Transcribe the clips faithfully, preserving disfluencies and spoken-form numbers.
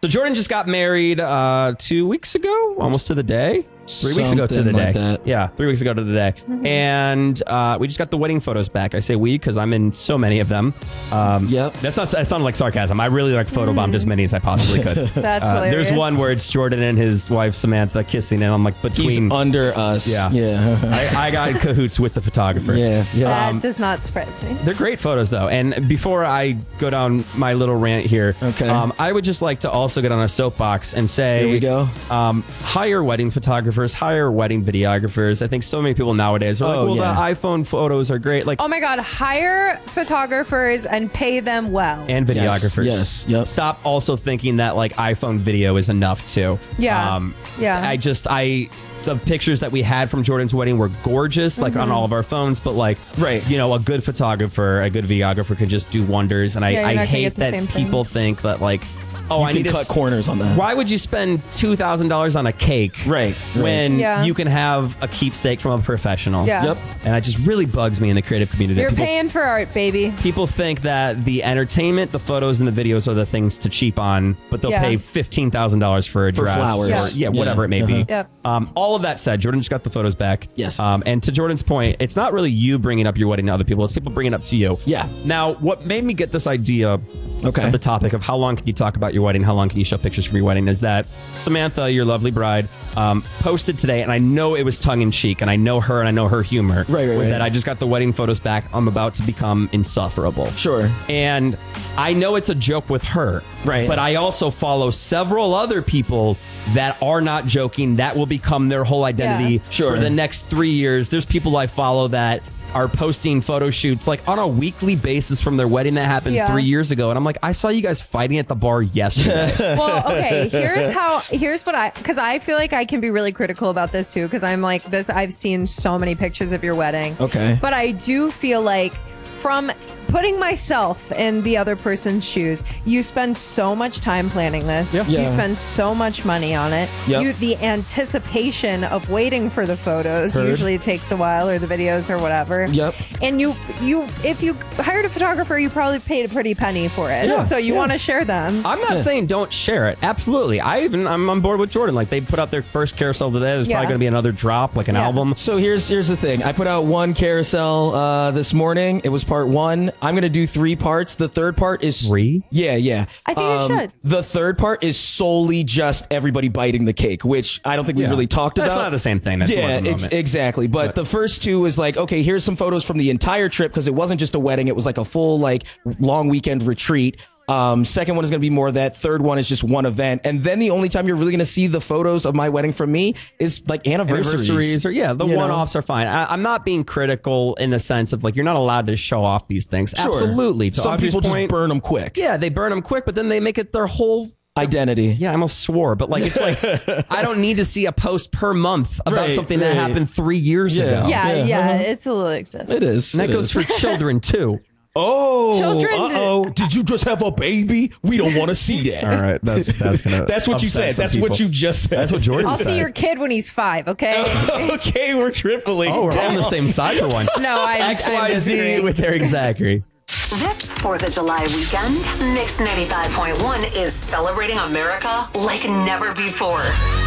So Jordan just got married uh, two weeks ago, almost to the day. Three weeks ago to the Something day. like that. Yeah, three weeks ago to the day. Mm-hmm. And uh, we just got the wedding photos back. I say we because I'm in so many of them. Um, Yep. That's not. That sounded like sarcasm. I really like photobombed as many as I possibly could. That's Uh, hilarious. there's one where it's Jordan and his wife Samantha kissing, and I'm like He's between. under us. Yeah. Yeah. I, I got in cahoots with the photographer. yeah. Yeah. That um, does not surprise me. They're great photos, though. And before I go down my little rant here, Okay. um, I would just like to also get on a soapbox and say, Here we go. Um, hire wedding photographers, hire wedding videographers. I think so many people nowadays are like, Oh, well, yeah. the iPhone photos are great, like, Oh my God, hire photographers and pay them well. and videographers. Yes, yep. Stop also thinking that like iPhone video is enough too. Yeah. Um, Yeah. I just I. The pictures that we had from Jordan's wedding were gorgeous, like Mm-hmm. on all of our phones. But like, Right. you know, a good photographer, a good videographer can just do wonders. And I, Yeah, you're I not gonna hate get the that same thing. people think that like, oh, you I can need to cut s- corners on that. Why would you spend two thousand dollars on a cake, Right, right. when Yeah. you can have a keepsake from a professional? Yeah. Yep. And it just really bugs me in the creative community. You're people, paying for art, baby. people think that the entertainment, the photos, and the videos are the things to cheap on, but they'll Yeah. pay fifteen thousand dollars for a For dress, flowers. or Yeah. yeah, whatever Yeah. it may be. Uh-huh. Yep. Um, all of that said, Jordan just got the photos back. Yes. Um, and to Jordan's point, it's not really you bringing up your wedding to other people; it's people bringing it up to you. Yeah. Now, what made me get this idea Okay. of the topic of how long can you talk about your wedding, how long can you show pictures from your wedding, is that Samantha, your lovely bride, um, posted today, and I know it was tongue in cheek, and I know her, and I know her humor. Right, right, Was right. that I just got the wedding photos back? I'm about to become insufferable. Sure. And I know it's a joke with her. Right. But I also follow several other people that are not joking. That will become their whole identity Yeah. Sure. for the next three years. There's people I follow that are posting photo shoots like on a weekly basis from their wedding that happened Yeah. three years ago. And I'm like, I saw you guys fighting at the bar yesterday. Well, okay, here's how, here's what I, because I feel like I can be really critical about this too, because I'm like this, I've seen so many pictures of your wedding. Okay. But I do feel like from putting myself in the other person's shoes, you spend so much time planning this. Yeah. You Yeah. spend so much money on it. Yep. You, the anticipation of waiting for the photos Heard. usually takes a while, or the videos or whatever. Yep. And you, you, if you hired a photographer, you probably paid a pretty penny for it. Yeah, So you yeah. want to share them. I'm not saying don't share it. Absolutely. I even, I'm on board with Jordan. Like they put out their first carousel today. There's Yeah. probably going to be another drop, like an Yeah. album. So here's here's the thing. I put out one carousel uh, this morning. It was part one. I'm gonna do three parts. The third part is Three? Yeah, yeah. I think you should. The third part is solely just everybody biting the cake, which I don't think we've Yeah. really talked That's about. not the same thing. That's more yeah, of a ex- moment. exactly. But, But- the first two was like, okay, here's some photos from the entire trip because it wasn't just a wedding; it was like a full like long weekend retreat. Um, second one is going to be more of that. Third one is just one event, and then the only time you're really going to see the photos of my wedding from me is like anniversaries. Anniversaries or yeah, the You know? one-offs are fine. I, I'm not being critical in the sense of like you're not allowed to show off these things. Sure. Absolutely. To Some Audrey's people point, just burn them quick. Yeah, they burn them quick, but then they make it their whole. Identity. Yeah, I almost swore, but like it's like I don't need to see a post per month about Right, something that right. happened three years Yeah. ago. Yeah, Yeah, yeah, uh-huh. it's a little excessive. It is. And that It goes is. for children too. Oh, Children- uh-oh. Did you just have a baby? We don't want to see that. All right, that's that's gonna. That's what you upset said. some That's what people. you just said. That's what Jordan I'll said. see your kid when he's five, okay? Okay, we're tripling. Oh, we're on the same side for once. No, I X Y Z disagree. with Eric Zachary. This fourth of July weekend, Mix ninety-five point one is celebrating America like never before.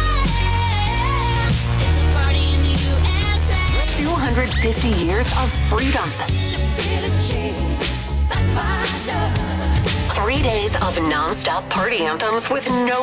two hundred fifty years of freedom. Three days of non-stop party anthems with no